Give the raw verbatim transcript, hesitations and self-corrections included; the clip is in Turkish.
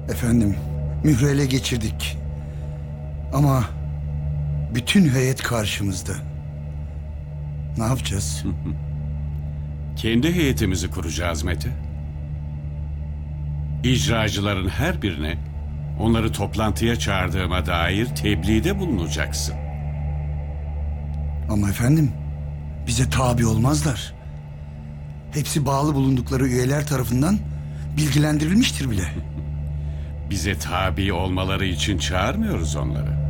Efendim, mührü ele geçirdik. Ama bütün heyet karşımızda. Ne yapacağız? Kendi heyetimizi kuracağız Mete. İcracıların her birine onları toplantıya çağırdığıma dair tebliğde bulunacaksın. Ama efendim, bize tabi olmazlar. Hepsi bağlı bulundukları üyeler tarafından bilgilendirilmiştir bile. Bize tabi olmaları için çağırmıyoruz onları.